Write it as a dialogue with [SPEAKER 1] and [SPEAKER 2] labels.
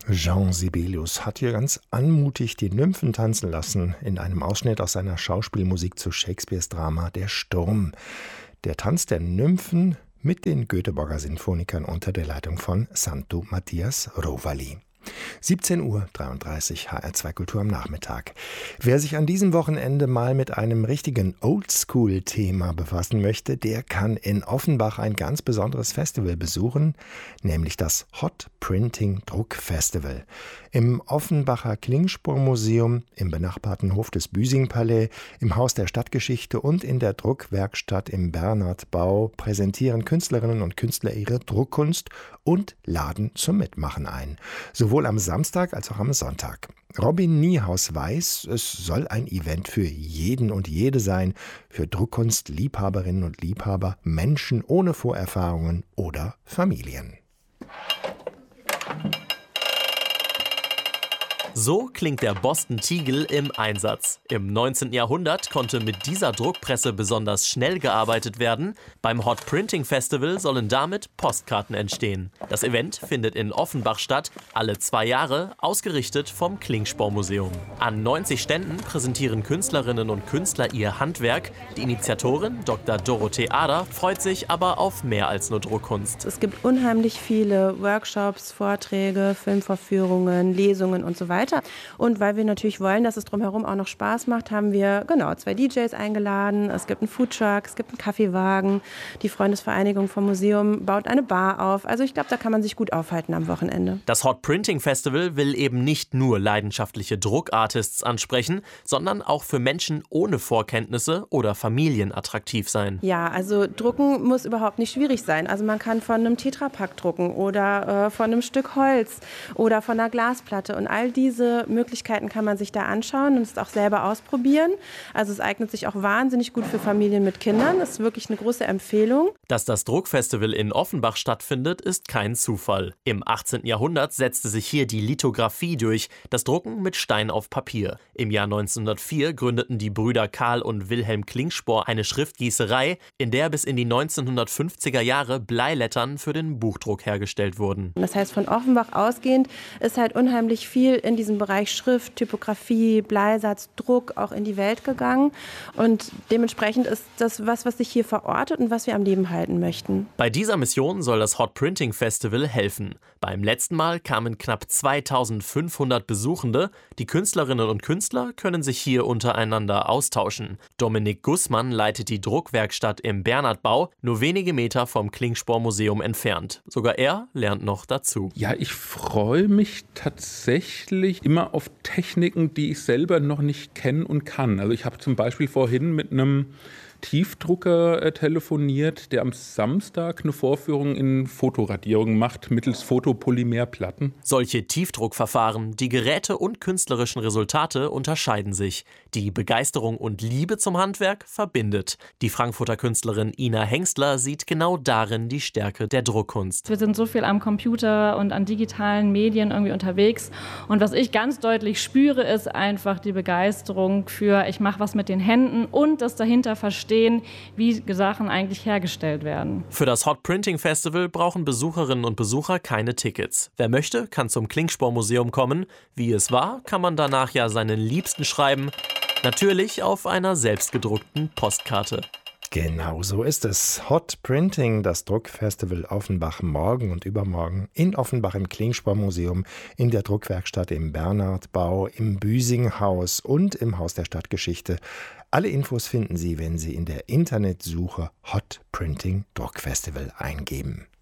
[SPEAKER 1] Jean Sibelius hat hier ganz anmutig die Nymphen tanzen lassen in einem Ausschnitt aus seiner Schauspielmusik zu Shakespeares Drama Der Sturm. Der Tanz der Nymphen mit den Göteborger Sinfonikern unter der Leitung von Santo Mattias Rovali. 17:33 Uhr, HR2 Kultur am Nachmittag. Wer sich an diesem Wochenende mal mit einem richtigen Oldschool-Thema befassen möchte, der kann in Offenbach ein ganz besonderes Festival besuchen, nämlich das Hot Printing Druck Festival. Im Offenbacher Klingspor-Museum, im benachbarten Hof des Büsing-Palais, im Haus der Stadtgeschichte und in der Druckwerkstatt im Bernhard-Bau präsentieren Künstlerinnen und Künstler ihre Druckkunst und laden zum Mitmachen ein. Sowohl am Samstag als auch am Sonntag. Robin Niehaus weiß, es soll ein Event für jeden und jede sein, für Druckkunst-Liebhaberinnen und Liebhaber, Menschen ohne Vorerfahrungen oder Familien.
[SPEAKER 2] So klingt der Boston Teagle im Einsatz. Im 19. Jahrhundert konnte mit dieser Druckpresse besonders schnell gearbeitet werden. Beim Hot Printing Festival sollen damit Postkarten entstehen. Das Event findet in Offenbach statt, alle 2 Jahre, ausgerichtet vom Klingspor-Museum. An 90 Ständen präsentieren Künstlerinnen und Künstler ihr Handwerk. Die Initiatorin, Dr. Dorothee Ader, freut sich aber auf mehr als nur Druckkunst.
[SPEAKER 3] Es gibt unheimlich viele Workshops, Vorträge, Filmvorführungen, Lesungen und so weiter. Und weil wir natürlich wollen, dass es drumherum auch noch Spaß macht, haben wir 2 DJs eingeladen. Es gibt einen Foodtruck, es gibt einen Kaffeewagen. Die Freundesvereinigung vom Museum baut eine Bar auf. Also ich glaube, da kann man sich gut aufhalten am Wochenende.
[SPEAKER 2] Das Hot Printing Festival will eben nicht nur leidenschaftliche Druckartists ansprechen, sondern auch für Menschen ohne Vorkenntnisse oder Familien attraktiv sein.
[SPEAKER 3] Ja, also drucken muss überhaupt nicht schwierig sein. Also man kann von einem Tetrapack drucken oder von einem Stück Holz oder von einer Glasplatte. Und all diese Möglichkeiten kann man sich da anschauen und es auch selber ausprobieren. Also es eignet sich auch wahnsinnig gut für Familien mit Kindern. Das ist wirklich eine große Empfehlung.
[SPEAKER 2] Dass das Druckfestival in Offenbach stattfindet, ist kein Zufall. Im 18. Jahrhundert setzte sich hier die Lithografie durch, das Drucken mit Stein auf Papier. Im Jahr 1904 gründeten die Brüder Karl und Wilhelm Klingspor eine Schriftgießerei, in der bis in die 1950er Jahre Bleilettern für den Buchdruck hergestellt wurden.
[SPEAKER 3] Das heißt, von Offenbach ausgehend ist halt unheimlich viel in diesem Bereich Schrift, Typografie, Bleisatz, Druck auch in die Welt gegangen. Und dementsprechend ist das was sich hier verortet und was wir am Leben halten möchten.
[SPEAKER 2] Bei dieser Mission soll das Hot Printing Festival helfen. Beim letzten Mal kamen knapp 2500 Besuchende. Die Künstlerinnen und Künstler können sich hier untereinander austauschen. Dominik Gußmann leitet die Druckwerkstatt im Bernhard-Bau, nur wenige Meter vom Klingspor-Museum entfernt. Sogar er lernt noch dazu.
[SPEAKER 4] Ja, ich freue mich tatsächlich immer auf Techniken, die ich selber noch nicht kenne und kann. Also ich habe zum Beispiel vorhin mit einem Tiefdrucker telefoniert, der am Samstag eine Vorführung in Fotoradierung macht mittels Fotopolymerplatten.
[SPEAKER 2] Solche Tiefdruckverfahren, die Geräte und künstlerischen Resultate unterscheiden sich. Die Begeisterung und Liebe zum Handwerk verbindet. Die Frankfurter Künstlerin Ina Hengstler sieht genau darin die Stärke der Druckkunst.
[SPEAKER 5] Wir sind so viel am Computer und an digitalen Medien irgendwie unterwegs. Und was ich ganz deutlich spüre, ist einfach die Begeisterung für, ich mache was mit den Händen und das dahinter verstehen, wie Sachen eigentlich hergestellt werden.
[SPEAKER 2] Für das Hot Printing Festival brauchen Besucherinnen und Besucher keine Tickets. Wer möchte, kann zum Klingspor-Museum kommen. Wie es war, kann man danach ja seinen Liebsten schreiben. Natürlich auf einer selbstgedruckten Postkarte.
[SPEAKER 1] Genau so ist es. Hot Printing, das Druckfestival Offenbach morgen und übermorgen in Offenbach im Klingspor-Museum, in der Druckwerkstatt im Bernhard-Bau, im Büsing-Haus und im Haus der Stadtgeschichte. Alle Infos finden Sie, wenn Sie in der Internetsuche Hot Printing Druckfestival eingeben.